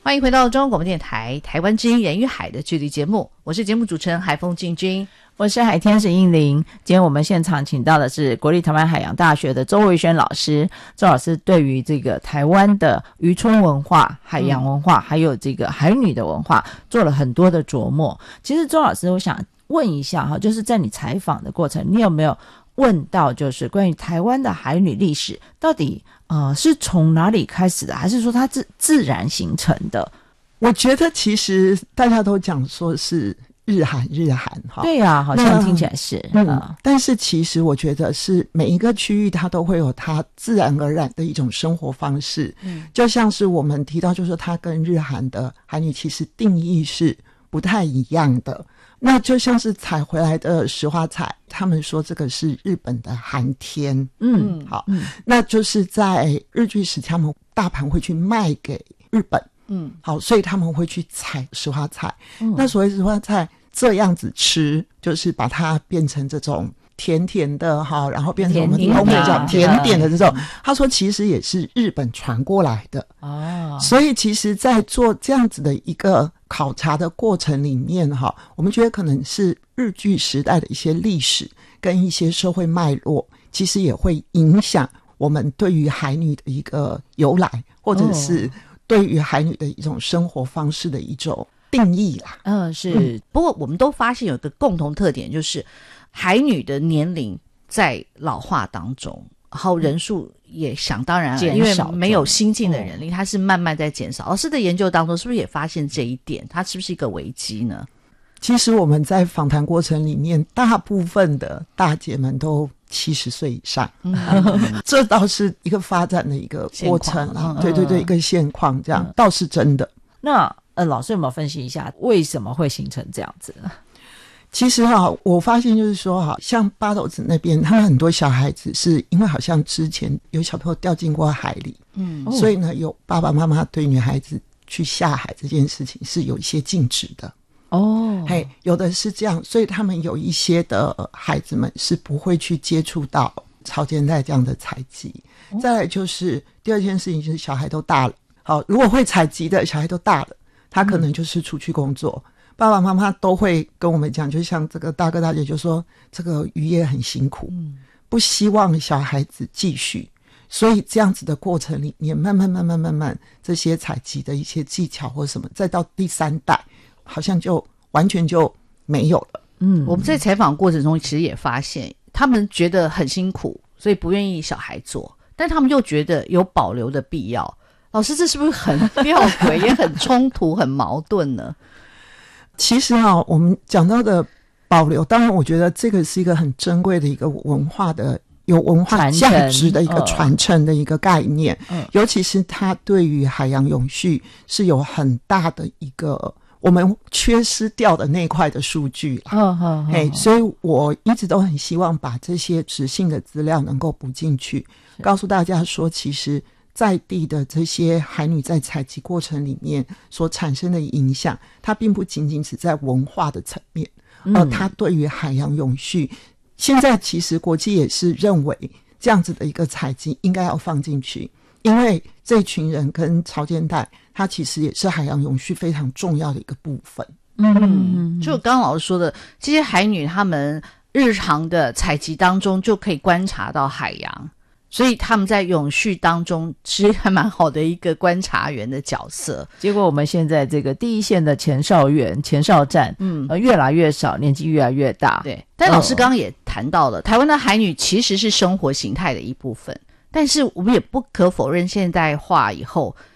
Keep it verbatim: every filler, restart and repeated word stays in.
欢迎回到中央广播电台台湾之音人与海的距离节目，我是节目主持人海凤静君， 我是海天使英灵。今天我们现场请到的是国立台湾海洋大学的周维轩老师。周老师对于这个台湾的渔村文化、海洋文化、嗯、还有这个海女的文化做了很多的琢磨。其实周老师我想问一下哈，就是在你采访的过程，你有没有问到就是关于台湾的海女历史到底呃是从哪里开始的，还是说它自自然形成的？ 我觉得其实大家都讲说是日韩日韩哈， 对啊，好像听起来是嗯、呃，但是其实我觉得是每一个区域它都会有它自然而然的一种生活方式，嗯，就像是我们提到就是说它跟日韩的海女其实定义是不太一样的。那就像是采回来的石花菜，他们说这个是日本的寒天，嗯，好，嗯，那就是在日据时期他们大盘会去卖给日本，嗯，好，所以他们会去采石花菜，嗯，那所谓石花菜这样子吃，就是把它变成这种甜甜的哈，然后变成我们东北讲甜点的这种，他说其实也是日本传过来的哦，所以其实在做这样子的一个考察的过程里面哈，我们觉得可能是日据时代的一些历史跟一些社会脉络，其实也会影响我们对于海女的一个由来，或者是对于海女的一种生活方式的一种定义啦。 嗯，是、嗯、不过我们都发现有个共同特点，就是海女的年龄在老化当中，然后人数也想当然了，因为没有新进的人力，它是慢慢在减少。老师的研究当中是不是也发现这一点？它是不是一个危机呢？ 其实我们在访谈过程里面，大部分的大姐们都七十岁以上，嗯、这倒是一个发展的一个过程啊，对对对，一个现况，这样、嗯、倒是真的。 那呃，老师有没有分析一下为什么会形成这样子呢？ 其实哈、啊，我发现就是说哈，像八斗子那边，他们很多小孩子是因为好像之前有小朋友掉进过海里，嗯，所以呢，有爸爸妈妈对女孩子去下海这件事情是有一些禁止的哦。嘿，有的是这样，所以他们有一些的孩子们是不会去接触到潮间带这样的采集。哦、再来就是第二件事情，就是小孩都大了，好，如果会采集的小孩都大了，他可能就是出去工作。嗯，爸爸妈妈都会跟我们讲，就像这个大哥大姐就说这个渔业很辛苦，嗯，不希望小孩子继续，所以这样子的过程里面慢慢慢慢慢慢这些采集的一些技巧或什么，再到第三代好像就完全就没有了。 嗯，我们在采访过程中其实也发现他们觉得很辛苦，所以不愿意小孩做，但他们又觉得有保留的必要。老师，这是不是很吊诡也很冲突很矛盾呢？ 其实啊，我们讲到的保留，当然我觉得这个是一个很珍贵的一个文化的有文化价值的一个传承的一个概念，嗯，尤其是它对于海洋永续是有很大的一个我们缺失掉的那块的数据啦。嗯嗯，嘿，所以我一直都很希望把这些质性的资料能够补进去，告诉大家说，其实在地的这些海女在采集过程里面所产生的影响，它并不仅仅只在文化的层面，而它对于海洋永续，现在其实国际也是认为这样子的一个采集应该要放进去，因为这群人跟潮间带，它其实也是海洋永续非常重要的一个部分。 嗯，就刚刚老师说的，这些海女她们日常的采集当中就可以观察到海洋。所以他们在永续当中其实还蛮好的一个观察员的角色。 结果我们现在这个第一线的前哨员前哨站嗯、呃，越来越少，年纪越来越大。 对，但老师刚刚也谈到了、呃、台湾的海女其实是生活形态的一部分，但是我们也不可否认现代化以后